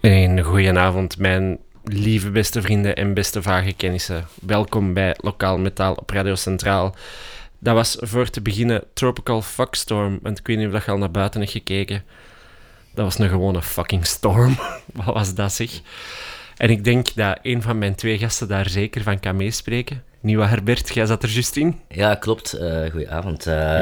Een goedenavond, mijn lieve beste vrienden en beste vage kennissen. Welkom bij Lokaal Metaal op Radio Centraal. Dat was voor te beginnen Tropical Fuckstorm, want ik weet niet of je al naar buiten hebt gekeken. Dat was een gewone fucking storm. Wat was dat, zeg? En ik denk dat een van mijn twee gasten daar zeker van kan meespreken. Niet waar, Herbert? Jij zat er juist in? Ja, klopt. Goedenavond.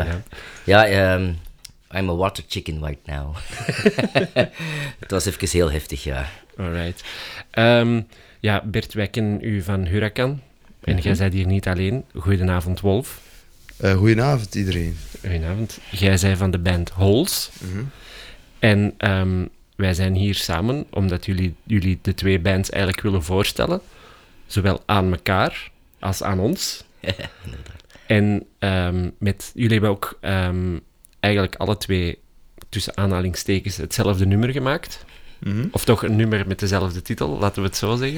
I'm a water chicken right now. Het was even heel heftig, ja. Alright. Bert, wij kennen u van Huracan. En jij bent hier niet alleen. Goedenavond, Wolf. Goedenavond, iedereen. Goedenavond. Jij bent van de band Holes. En wij zijn hier samen omdat jullie de twee bands eigenlijk willen voorstellen. Zowel aan elkaar als aan ons. En jullie hebben ook eigenlijk alle twee, tussen aanhalingstekens, hetzelfde nummer gemaakt. Of toch een nummer met dezelfde titel, laten we het zo zeggen.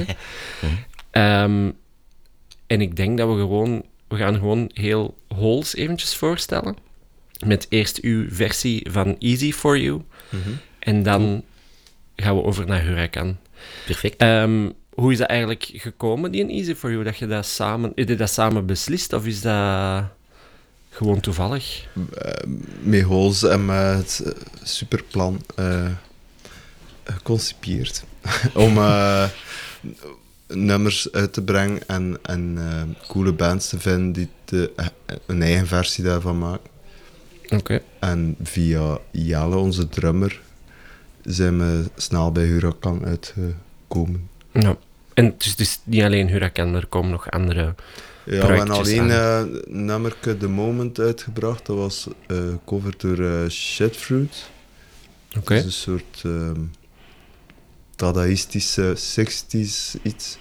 En ik denk dat we gaan gewoon heel Holes eventjes voorstellen. Met eerst uw versie van Easy For You. En dan gaan we over naar Huracan. Perfect. Hoe is dat eigenlijk gekomen, die Easy For You? Dat je dat samen... Heb je dat samen beslist, of is dat gewoon toevallig? Met Holes en met het superplan geconcipieerd. Om nummers uit te brengen en coole bands te vinden die een eigen versie daarvan maken. Oké. En via Jelle, onze drummer, zijn we snel bij Huracan uitgekomen. Ja. En het is niet alleen Huracan, er komen nog andere Ja, we hebben alleen aan. nummerke The Moment uitgebracht. Dat was cover door Shitfruit. Oké. Dat is een soort dadaïstische 60s iets.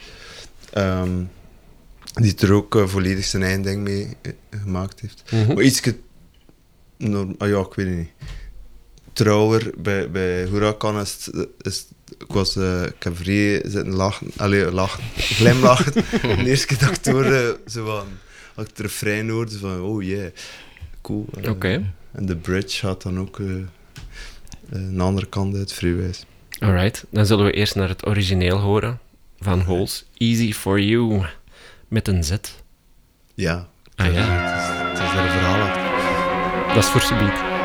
Die er ook volledig zijn eigen ding mee gemaakt heeft. Maar ietske... ik weet het niet. Trouwer, bij Huracan ik heb vrij zitten lachen, glimlachen. De eerste keer dat ik het hoorde, had ik het refrein hoorde, van oh yeah, cool. Oké. En de bridge had dan ook een andere kant uit, vrijwijs. Alright, dan zullen we eerst naar het origineel horen van Holes. Easy For You, met een Z. Ja. Ah ja? Het is daar een verhaal achter. Dat is voor subiet.